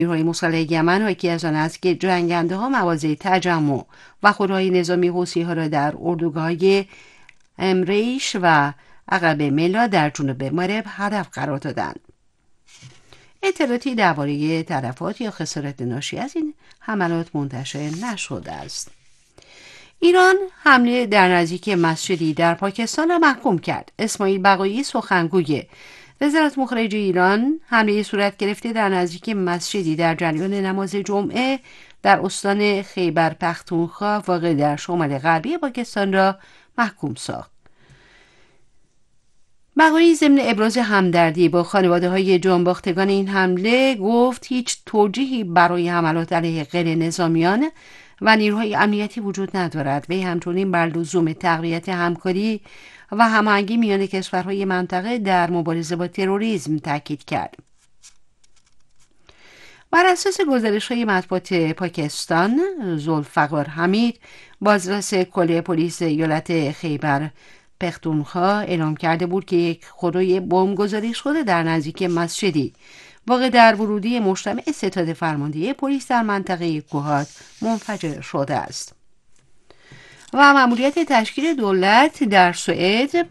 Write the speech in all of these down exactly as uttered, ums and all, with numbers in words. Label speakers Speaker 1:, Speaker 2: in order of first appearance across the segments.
Speaker 1: نیروهای مسلح یمن حاکی از آن است که جنگنده ها مواضع تجمع و خودروهای نظامی حوثی ها را در اردوگاه امریش و عقب ملا در جنوب مأرب هدف قرار دادند. اطلاعاتی درباره تلفات یا خسارت ناشی از این حملات منتشر نشده است. ایران حمله در نزدیک مسجدی در پاکستان را محکوم کرد. اسماعیل بقایی سخنگوی وزارت مخارجه ایران حمله صورت گرفته در نزدیک مسجدی در جریان نماز جمعه در استان خیبر پختونخوا واقع در شمال غربی پاکستان را محکوم ساخت. بقایی ضمن ابراز همدردی با خانواده‌های جانباختگان این حمله گفت هیچ توجیهی برای حملات علیه غیر نظامیان و نیروهای امنیتی وجود ندارد. وی همچنین بر لزوم تقویت همکاری و هماهنگی میان کشورهای منطقه در مبارزه با تروریسم تاکید کرد. بر اساس گزارش‌های مطبوعات پاکستان، ذوالفقار حمید بازرس کل پلیس ایالت خیبر پختونخوا اعلام کرده بود که یک خودروی بمبگذاری شده در نزدیک مسجدی واقع در ورودی مجتمع ستاد فرماندهی پلیس در منطقه کوهات منفجر شده است و مأموریت تشکیل دولت در سوئد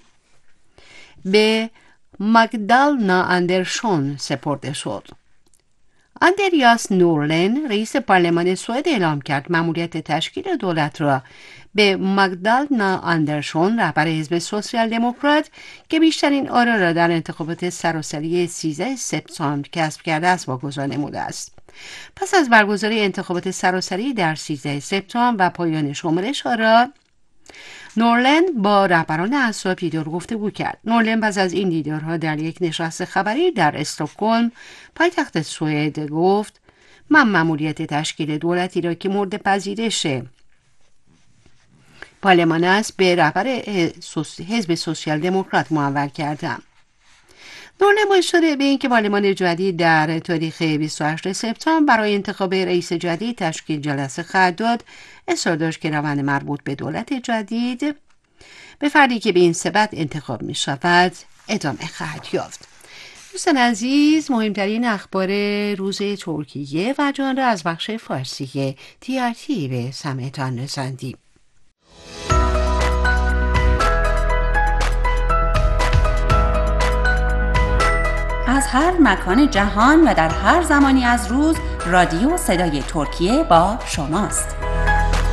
Speaker 1: به ماگدالنا اندرسون سپرده شد. اندریاس نورلن رئیس پارلمان سوئد اعلام کرد مأموریت تشکیل دولت را به ماگدالنا اندرسون رهبر حزب سوسیال دموکرات که بیشترین آرا را در انتخابات سراسری سیزده سپتامبر کسب کرده است واگذار نموده است. پس از برگزاری انتخابات سراسری در سیزده سپتامبر و پایان شمارش آرا، نورلن با رهبران احزاب دیدار گفتگو کرد. نورلن پس از این دیدارها در یک نشست خبری در استکهلم پایتخت سوئد گفت من مأموریت تشکیل دولتی را که مورد پذیرش پارلمان است به رهبر حزب سوسیال دموکرات محول کردم. نورلن با اشاره به اینکه پارلمان جدید در تاریخ بیست و هشتم سپتامبر برای انتخاب رئیس جدید تشکیل جلسه خواهد داد، اصرار داشت که روند مربوط به دولت جدید به فردی که به این سبب انتخاب می شود ادامه خواهد یافت. دوستان عزیز، مهمترین اخبار روز ترکیه و جهان را از بخش فارسی تی آر تی به سمعتان رساندیم.
Speaker 2: از هر مکان جهان و در هر زمانی از روز رادیو صدای ترکیه با شماست.